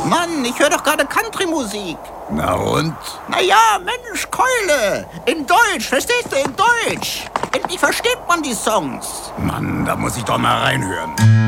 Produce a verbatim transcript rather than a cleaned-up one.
Mann, ich höre doch gerade Country-Musik. Na und? Na ja, Mensch, Keule. In Deutsch, verstehst du, in Deutsch. Endlich versteht man die Songs. Mann, da muss ich doch mal reinhören.